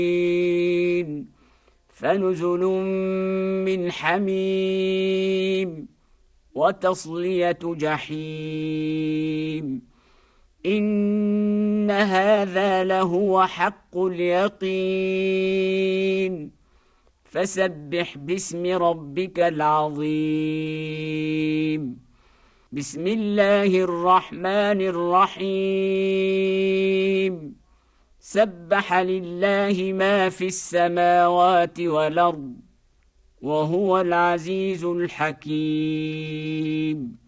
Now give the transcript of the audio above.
فنزل من حميم وتصلية جحيم إن هذا لهو حق اليقين فسبح باسم ربك العظيم بسم الله الرحمن الرحيم سبح لله ما في السماوات والأرض وهو العزيز الحكيم